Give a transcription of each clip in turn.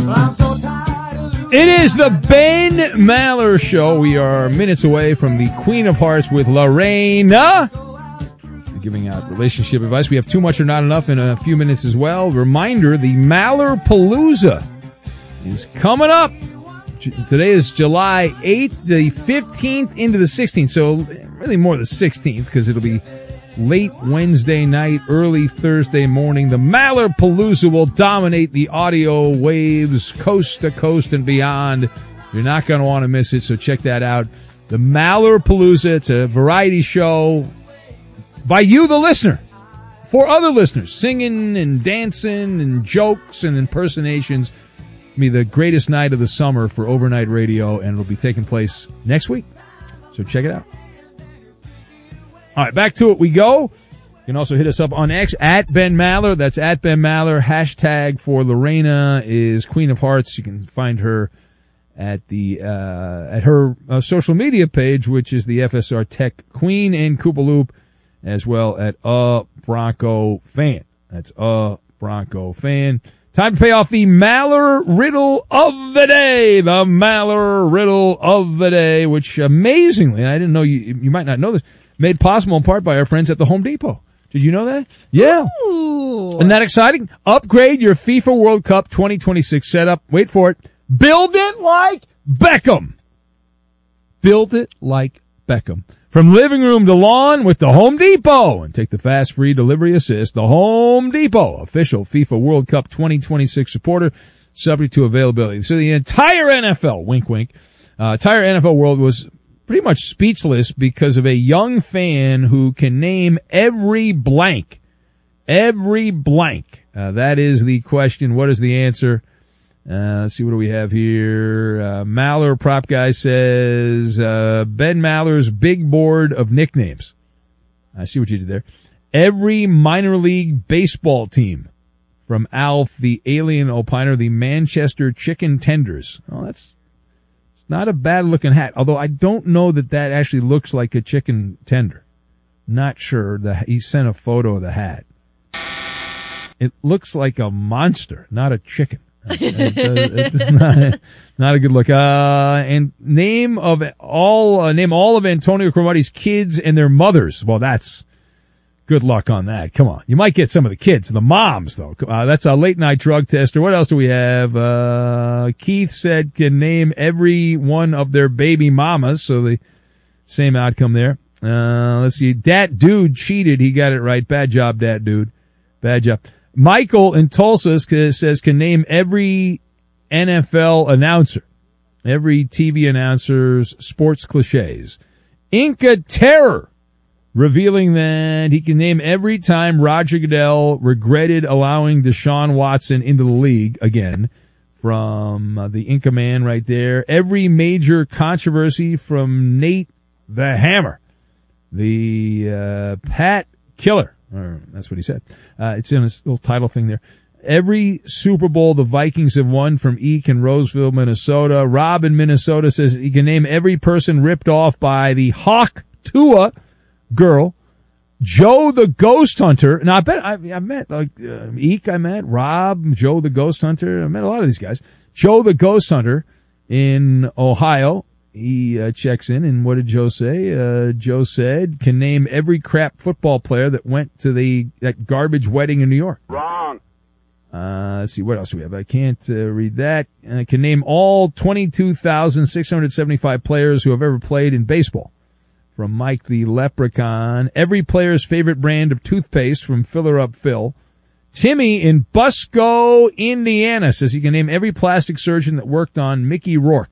It is the Ben Maller Show. We are minutes away from the Queen of Hearts with Lorena. We're giving out relationship advice. We have too much or not enough in a few minutes as well. Reminder, the Maller Palooza is coming up. Today is July 8th, the 15th into the 16th. So really more the 16th because it'll be late Wednesday night, early Thursday morning. The Maller Palooza will dominate the audio waves coast to coast and beyond. You're not going to want to miss it, so check that out. The Maller Palooza, it's a variety show by you, the listener, for other listeners, singing and dancing and jokes and impersonations. It'll be the greatest night of the summer for overnight radio, and it'll be taking place next week. So check it out. All right, back to it we go. You can also hit us up on X at Ben Maller. That's at Ben Maller. Hashtag for Lorena is Queen of Hearts. You can find her at the at her social media page, which is the FSR Tech Queen, and Koopa Loop, as well at Bronco Fan. That's Bronco Fan. Time to pay off the Maller Riddle of the Day. The Maller Riddle of the Day, which amazingly, and I didn't know you might not know this, made possible in part by our friends at the Home Depot. Did you know that? Yeah. Ooh. Isn't that exciting? Upgrade your FIFA World Cup 2026 setup. Wait for it. Build it like Beckham. Build it like Beckham. From living room to lawn with the Home Depot. And take the fast free delivery assist. The Home Depot, official FIFA World Cup 2026 supporter, subject to availability. So the entire NFL, wink wink, entire NFL world was pretty much speechless because of a young fan who can name every blank. Every blank. That is the question. What is the answer? Let's see, what do we have here? Maller Prop Guy says, Ben Maller's big board of nicknames. I see what you did there. Every minor league baseball team. From Alf, the alien opiner, the Manchester Chicken Tenders. Oh, that's not a bad-looking hat, although I don't know that actually looks like a chicken tender. Not sure. He sent a photo of the hat. It looks like a monster, not a chicken. It's not a good look. And name all of Antonio Cromartie's kids and their mothers. Well, that's good luck on that. Come on. You might get some of the kids, the moms, though. That's a late-night drug tester. What else do we have? Keith said can name every one of their baby mamas, so the same outcome there. Let's see. Dat Dude cheated. He got it right. Bad job, Dat Dude. Bad job. Michael in Tulsa says can name every NFL announcer, every TV announcer's sports cliches. Inca Terror, revealing that he can name every time Roger Goodell regretted allowing Deshaun Watson into the league again, from the Inca Man right there. Every major controversy from Nate the Hammer, the Pat Killer. That's what he said. It's in his little title thing there. Every Super Bowl the Vikings have won, from Eek in Roseville, Minnesota. Rob in Minnesota says he can name every person ripped off by the Hawk Tua girl. Joe the Ghost Hunter. Now, I met Eek, I met Rob, Joe the Ghost Hunter. I met a lot of these guys. Joe the Ghost Hunter in Ohio. He checks in, and what did Joe say? Joe said, can name every crap football player that went to that garbage wedding in New York. Wrong. Let's see, what else do we have? I can't read that. Can name all 22,675 players who have ever played in baseball. From Mike the Leprechaun. Every player's favorite brand of toothpaste, from Filler Up Phil. Timmy in Busco, Indiana says he can name every plastic surgeon that worked on Mickey Rourke.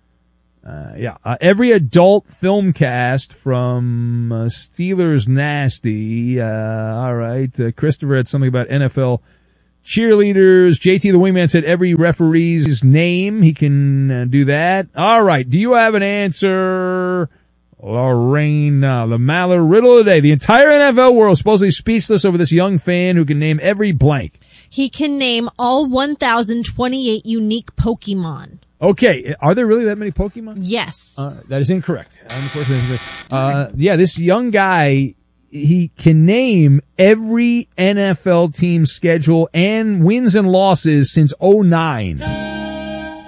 Every adult film cast, from Steelers Nasty. All right. Christopher had something about NFL cheerleaders. JT the Wingman said every referee's name. He can do that. All right. Do you have an answer, Lorena? The Maller Riddle of the Day. The entire NFL world supposedly speechless over this young fan who can name every blank. He can name all 1,028 unique Pokemon. Okay, are there really that many Pokemon? Yes. That is incorrect. Unfortunately, this young guy, he can name every NFL team's schedule and wins and losses since 2009.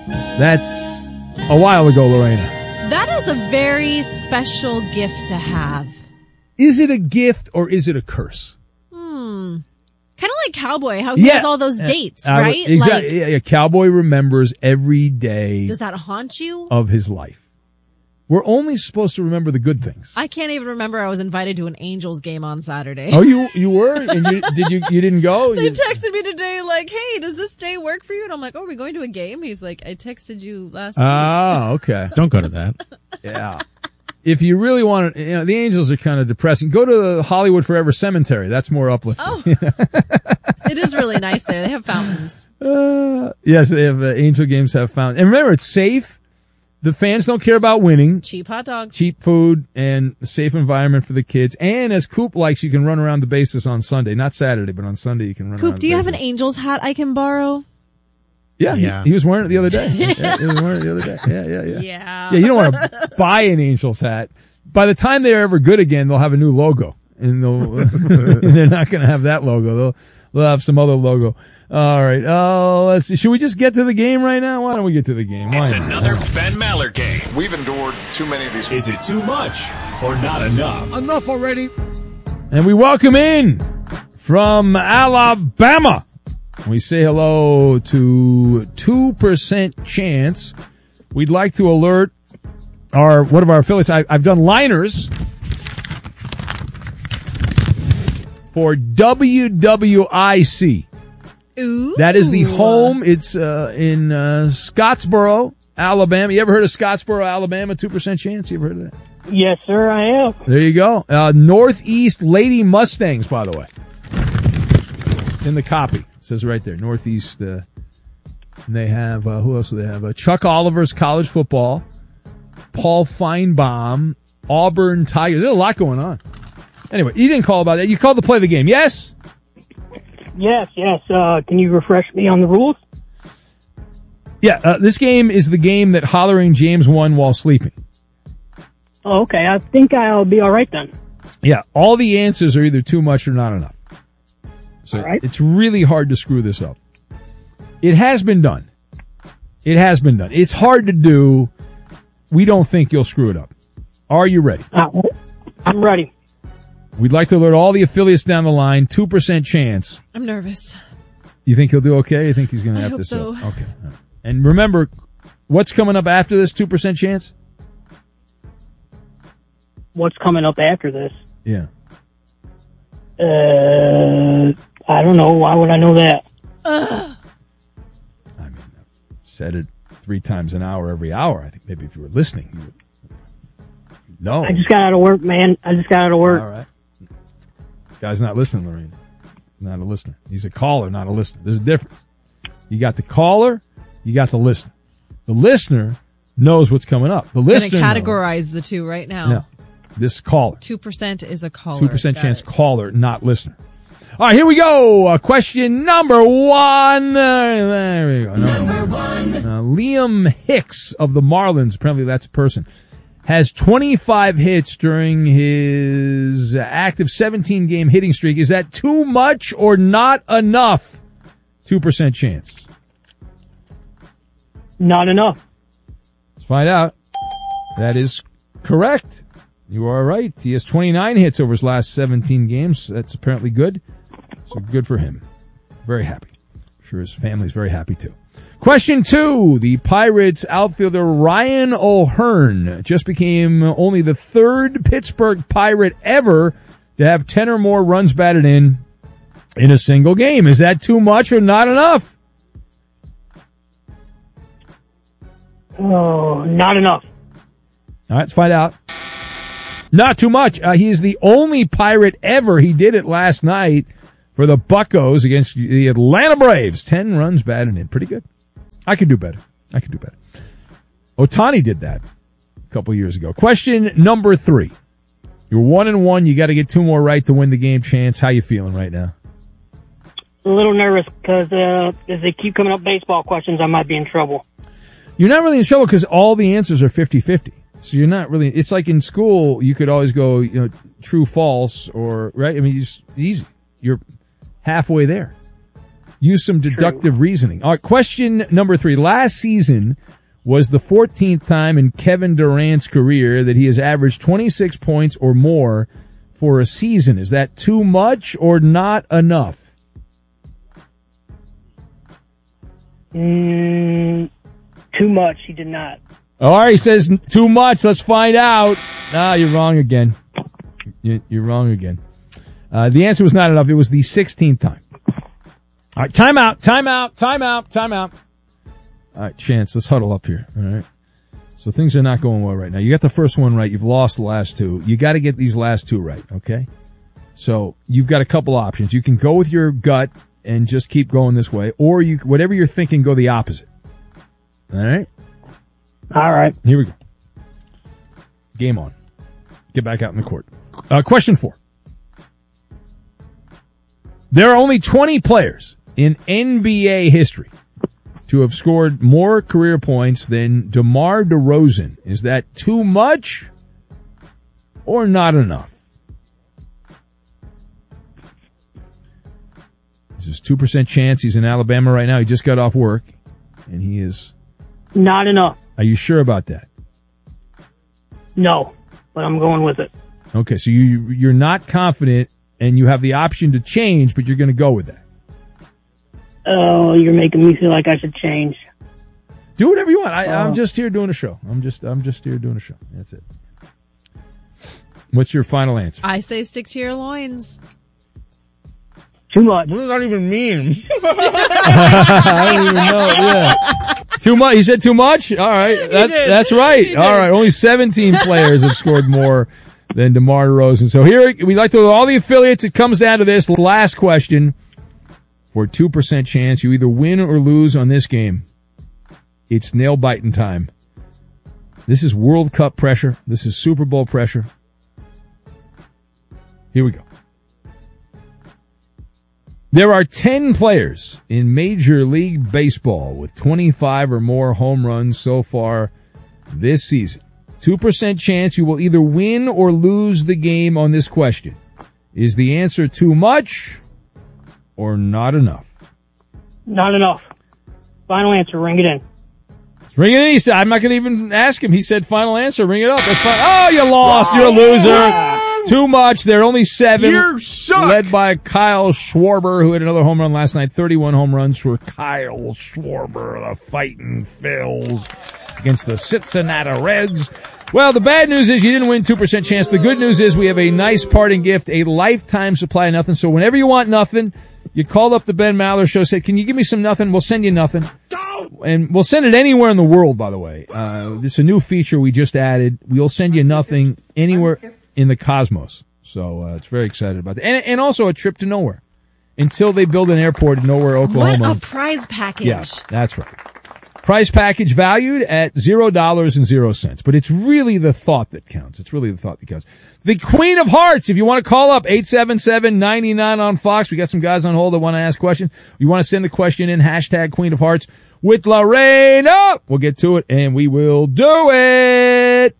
That's a while ago, Lorena. That is a very special gift to have. Is it a gift or is it a curse? Kind of like Cowboy, how he has all those dates, right? Exactly. Like, a cowboy remembers every day does that haunt you? of his life. We're only supposed to remember the good things. I can't even remember I was invited to an Angels game on Saturday. Oh, you were? And you didn't go? They texted me today like, hey, does this day work for you? And I'm like, oh, are we going to a game? He's like, I texted you last week. Oh, okay. Don't go to that. Yeah. If you really want to, the Angels are kind of depressing. Go to the Hollywood Forever Cemetery. That's more uplifting. Oh, it is really nice there. They have fountains. Yes, they have Angel games have fountains. And remember, it's safe. The fans don't care about winning. Cheap hot dogs. Cheap food and a safe environment for the kids. And as Coop likes, you can run around the bases on Sunday. Not Saturday, but on Sunday you can run around. Coop, do you have an Angels hat I can borrow? Yeah. He was wearing it the other day. Yeah, he was wearing it the other day. Yeah. Yeah. Yeah, you don't want to buy an Angels hat. By the time they're ever good again, they'll have a new logo. And they're not going to have that logo. They'll have some other logo. All right. Oh, let's see. Should we just get to the game right now? Why don't we get to the game? It's another Ben Maller game. We've endured too many of these. Is it too much or not enough? Enough already. And we welcome in from Alabama. We say hello to 2% Chance. We'd like to alert one of our affiliates. I've done liners for WWIC. Ooh. That is the home. It's in Scottsboro, Alabama. You ever heard of Scottsboro, Alabama? 2% Chance. You ever heard of that? Yes, sir, I have. There you go. Northeast Lady Mustangs, by the way. It's in the copy. It says right there, Northeast. And they have, who else do they have? Chuck Oliver's college football. Paul Feinbaum, Auburn Tigers. There's a lot going on. Anyway, you didn't call about that. You called to play the game, yes? Yes. Can you refresh me on the rules? Yeah, this game is the game that Hollering James won while sleeping. Oh, okay. I think I'll be all right then. Yeah, all the answers are either too much or not enough. So all right. It's really hard to screw this up. It has been done. It's hard to do. We don't think you'll screw it up. Are you ready? I'm ready. We'd like to alert all the affiliates down the line. 2% chance. I'm nervous. You think he'll do okay? You think he's going to have hope this so. up? Okay. All right. And remember, what's coming up after this 2% chance? What's coming up after this? Yeah. I don't know. Why would I know that? I mean, I've said it 3 times an hour every hour. I think maybe if you were listening, you would know. I just got out of work, man. All right. Guy's not listening, Lorraine. Not a listener. He's a caller, not a listener. There's a difference. You got the caller, you got the listener. The listener knows what's coming up. The listener I'm going to categorize the two right now. No. This caller. 2% is a caller. 2% chance caller, not listener. All right, here we go. Question number 1. There we go. Number 1. Liam Hicks of the Marlins, apparently that's a person, has 25 hits during his active 17-game hitting streak. Is that too much or not enough? 2% chance. Not enough. Let's find out. That is correct. You are right. He has 29 hits over his last 17 games. That's apparently good. So good for him. Very happy. I'm sure his family's very happy too. Question 2. The Pirates outfielder Ryan O'Hearn just became only the 3rd Pittsburgh Pirate ever to have 10 or more runs batted in a single game. Is that too much or not enough? Oh, not enough. All right, let's find out. Not too much. He is the only Pirate ever. He did it last night for the Buccos against the Atlanta Braves. 10 runs batted in. Pretty good. I could do better. Ohtani did that a couple years ago. Question number 3. You're 1-1. You got to get 2 more right to win the game. Chance, how you feeling right now? A little nervous because as they keep coming up baseball questions, I might be in trouble. You're not really in trouble because all the answers are 50-50. So you're not really, it's like in school, you could always go, true, false, or, right? I mean, it's easy. You're halfway there. use some deductive reasoning. All right, question number 3. Last season was the 14th time in Kevin Durant's career that he has averaged 26 points or more for a season. Is that too much or not enough? Too much. He did not. All right, he says too much. Let's find out. No, you're wrong again. You're wrong again. The answer was not enough. It was the 16th time. All right, time out. All right, Chance, let's huddle up here. All right. So things are not going well right now. You got the first one right. You've lost the last two. You got to get these last two right, okay? So you've got a couple options. You can go with your gut and just keep going this way, or you, whatever you're thinking, go the opposite. All right? All right. Here we go. Game on. Get back out in the court. Question 4. There are only 20 players in NBA history to have scored more career points than DeMar DeRozan. Is that too much or not enough? There's a 2% chance he's in Alabama right now. He just got off work, and he is... Not enough. Are you sure about that? No, but I'm going with it. Okay, so you're not confident, and you have the option to change, but you're going to go with that. Oh, you're making me feel like I should change. Do whatever you want. I'm just here doing a show. I'm just here doing a show. That's it. What's your final answer? I say stick to your loins. Too much. What does that even mean? I don't even know. Yeah. Too much. He said too much? All right. That's right. All right. Only 17 players have scored more than DeMar DeRozan. So here, we'd like to all the affiliates. It comes down to this last question. For a 2% chance, you either win or lose on this game. It's nail-biting time. This is World Cup pressure. This is Super Bowl pressure. Here we go. There are 10 players in Major League Baseball with 25 or more home runs so far this season. 2% chance you will either win or lose the game on this question. Is the answer too much or not enough? Not enough. Final answer. Ring it in. Ring it in. He said, I'm not going to even ask him. He said, final answer. Ring it up. That's fine. Oh, you lost. You're a loser. Too much. There are only 7. You suck. Led by Kyle Schwarber, who had another home run last night. 31 home runs for Kyle Schwarber, the Fighting Phils against the Cincinnati Reds. Well, the bad news is you didn't win 2% chance. The good news is we have a nice parting gift, a lifetime supply of nothing. So whenever you want nothing, you call up the Ben Maller Show, say, can you give me some nothing? We'll send you nothing. And we'll send it anywhere in the world, by the way. This is a new feature we just added. We'll send you nothing anywhere in the cosmos. So it's very excited about that. And also a trip to nowhere until they build an airport in Nowhere, Oklahoma. What a prize package. Yes, that's right. Price package valued at $0.00. But it's really the thought that counts. It's really the thought that counts. The Queen of Hearts, if you want to call up, 877-99 on Fox. We got some guys on hold that want to ask questions. You want to send the question in, hashtag Queen of Hearts with Lorena. We'll get to it, and we will do it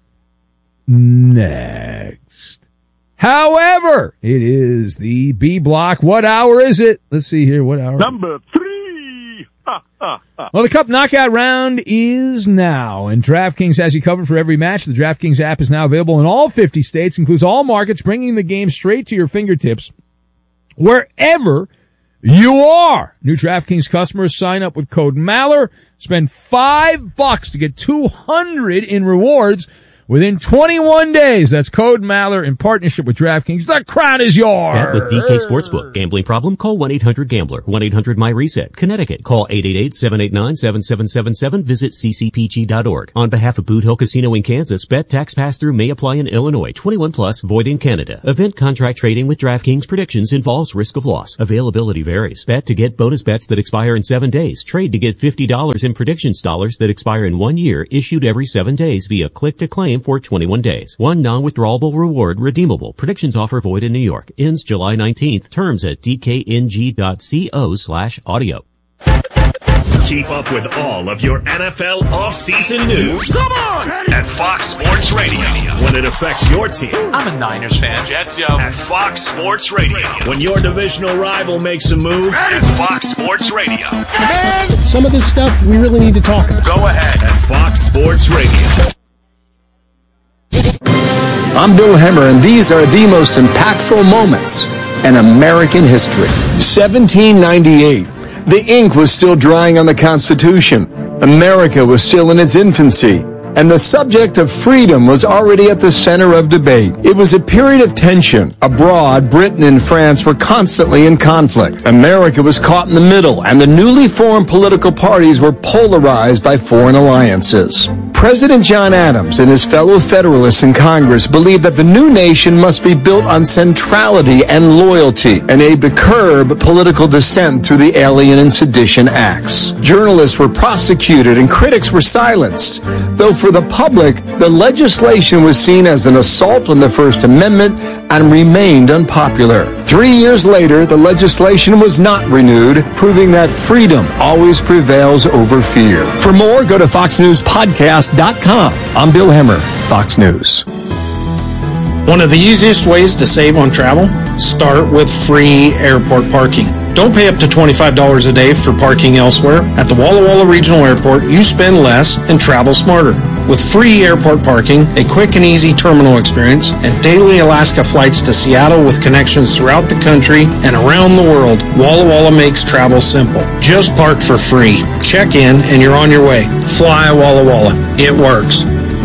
next. However, it is the B block. What hour is it? Let's see here. What hour? Number 3. Well, the Cup knockout round is now, and DraftKings has you covered for every match. The DraftKings app is now available in all 50 states, includes all markets, bringing the game straight to your fingertips wherever you are. New DraftKings customers sign up with code Maller, spend $5 to get $200 in rewards within 21 days. That's code Maller in partnership with DraftKings. The crown is yours. Bet with DK Sportsbook. Gambling problem? Call 1-800-GAMBLER. 1-800-MY-RESET. Connecticut. Call 888-789-7777. Visit ccpg.org. On behalf of Boot Hill Casino in Kansas, bet tax pass-through may apply in Illinois. 21 plus, void in Canada. Event contract trading with DraftKings predictions involves risk of loss. Availability varies. Bet to get bonus bets that expire in 7 days. Trade to get $50 in predictions dollars that expire in 1 year, issued every 7 days via click-to-claim for 21 days. One non-withdrawable reward redeemable. Predictions offer void in New York. Ends July 19th. Terms at dkng.co/audio. Keep up with all of your NFL offseason news. Come on! At Fox Sports Radio. When it affects your team. I'm a Niners fan. Jets, yo. At Fox Sports Radio. When your divisional rival makes a move. At Fox Sports Radio. Man, some of this stuff we really need to talk about. Go ahead. At Fox Sports Radio. I'm Bill Hemmer, and these are the most impactful moments in American history. 1798. The ink was still drying on the Constitution. America was still in its infancy. And the subject of freedom was already at the center of debate. It was a period of tension. Abroad, Britain and France were constantly in conflict. America was caught in the middle, and the newly formed political parties were polarized by foreign alliances. President John Adams and his fellow Federalists in Congress believed that the new nation must be built on centrality and loyalty, and aimed to curb political dissent through the Alien and Sedition Acts. Journalists were prosecuted and critics were silenced, though for the public, the legislation was seen as an assault on the First Amendment and remained unpopular. 3 years later, the legislation was not renewed, proving that freedom always prevails over fear. For more, go to FoxNewsPodcast.com. I'm Bill Hemmer, Fox News. One of the easiest ways to save on travel? Start with free airport parking. Don't pay up to $25 a day for parking elsewhere. At the Walla Walla Regional Airport, you spend less and travel smarter. With free airport parking, a quick and easy terminal experience, and daily Alaska flights to Seattle with connections throughout the country and around the world, Walla Walla makes travel simple. Just park for free. Check in and you're on your way. Fly Walla Walla. It works.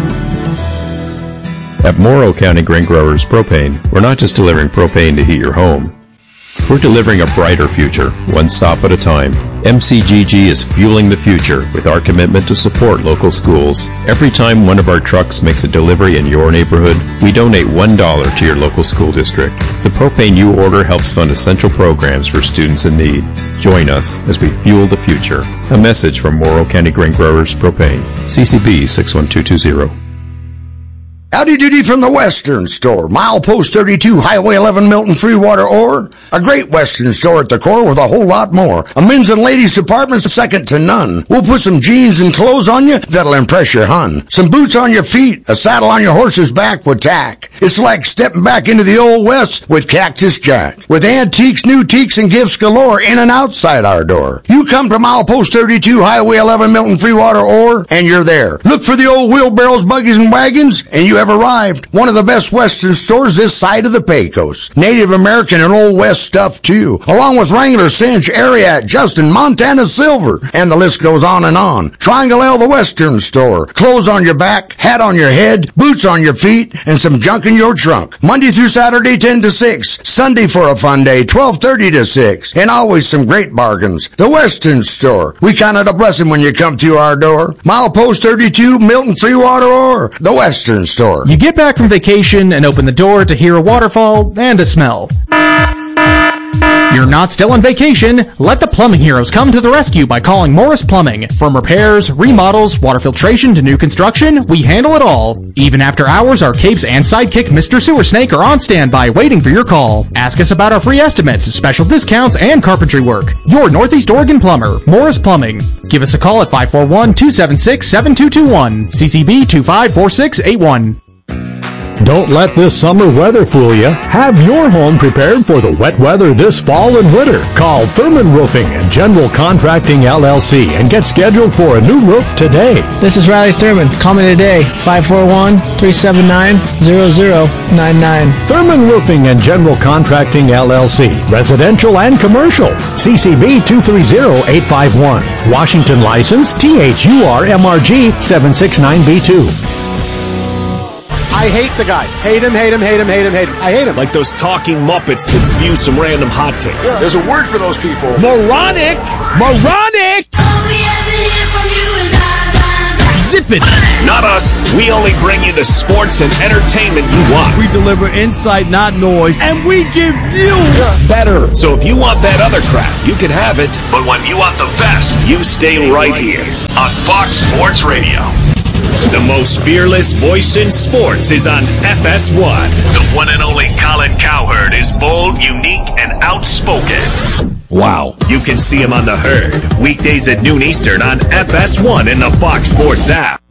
At Morrow County Grain Growers Propane, we're not just delivering propane to heat your home. We're delivering a brighter future, one stop at a time. MCGG is fueling the future with our commitment to support local schools. Every time one of our trucks makes a delivery in your neighborhood, we donate $1 to your local school district. The propane you order helps fund essential programs for students in need. Join us as we fuel the future. A message from Morrow County Grain Growers Propane. CCB 61220. Howdy doody from the Western Store. Milepost 32, Highway 11, Milton, Freewater, Ore. A great Western store at the core with a whole lot more. A men's and ladies department second to none. We'll put some jeans and clothes on you that'll impress your hun. Some boots on your feet, a saddle on your horse's back with tack. It's like stepping back into the Old West with Cactus Jack. With antiques, new teaks, and gifts galore in and outside our door. You come to Milepost 32, Highway 11, Milton, Freewater, Ore, and you're there. Look for the old wheelbarrows, buggies, and wagons, and you have arrived. One of the best Western stores this side of the Pecos. Native American and Old West stuff too, along with Wrangler, Cinch, Ariat, Justin, Montana Silver, and the list goes on and on. Triangle L, the Western Store. Clothes on your back, hat on your head, boots on your feet, and some junk in your trunk. Monday through Saturday, 10 to 6. Sunday for a fun day, 12:30 to 6. And always some great bargains. The Western Store. We count it a blessing when you come to our door. Milepost 32, Milton, Freewater, or the Western Store. You get back from vacation and open the door to hear a waterfall and a smell. You're not still on vacation. Let the plumbing heroes come to the rescue by calling Morris Plumbing. From repairs, remodels, water filtration to new construction, we handle it all. Even after hours, our capes and sidekick Mr. Sewer Snake are on standby waiting for your call. Ask us about our free estimates, special discounts, and carpentry work. Your Northeast Oregon plumber, Morris Plumbing. Give us a call at 541-276-7221. CCB 254681. Don't let this summer weather fool you. Have your home prepared for the wet weather this fall and winter. Call Thurman Roofing and General Contracting LLC and get scheduled for a new roof today. This is Riley Thurman. Call me today, 541-379-0099. Thurman Roofing and General Contracting LLC. Residential and commercial. CCB 230851. Washington license THURMRG 769B2. I hate the guy. Hate him. I hate him. Like those talking Muppets that spew some random hot takes. Yeah, there's a word for those people. Moronic! Zip it! Not us. We only bring you the sports and entertainment you want. We deliver insight, not noise, and we give you better. So if you want that other crap, you can have it. But when you want the best, you stay right here on Fox Sports Radio. The most fearless voice in sports is on FS1. The one and only Colin Cowherd is bold, unique, and outspoken. Wow. You can see him on The Herd, weekdays at noon Eastern on FS1 and the Fox Sports app.